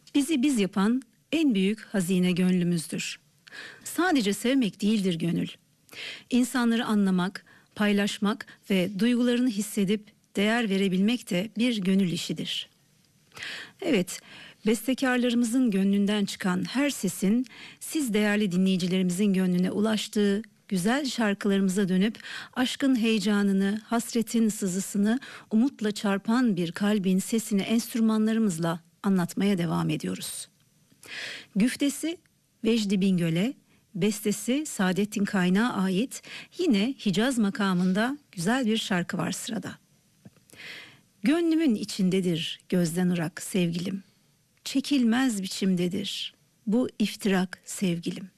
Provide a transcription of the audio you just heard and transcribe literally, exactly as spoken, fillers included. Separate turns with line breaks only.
Bizi biz yapan en büyük hazine gönlümüzdür. Sadece sevmek değildir gönül. İnsanları anlamak, paylaşmak ve duygularını hissedip değer verebilmek de bir gönül işidir. Evet, bestekarlarımızın gönlünden çıkan her sesin siz değerli dinleyicilerimizin gönlüne ulaştığı güzel şarkılarımıza dönüp aşkın heyecanını, hasretin sızısını, umutla çarpan bir kalbin sesini enstrümanlarımızla anlatmaya devam ediyoruz. Güftesi Vecdi Bingöl'e, bestesi Saadettin Kaynağı ait yine Hicaz makamında güzel bir şarkı var sırada. Gönlümün içindedir gözden ırak sevgilim, çekilmez biçimdedir bu iftirak sevgilim.